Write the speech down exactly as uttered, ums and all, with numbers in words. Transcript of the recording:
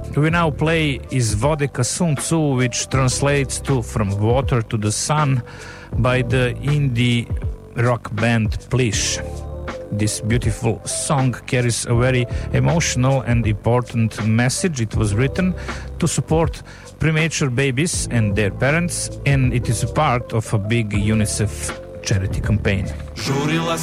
We now play Iz vode ka suncu, which translates to From Water to the Sun by the indie rock band Plish. This beautiful song carries a very emotional and important message. It was written to support premature babies and their parents, and it is a part of a big UNICEF charity campaign.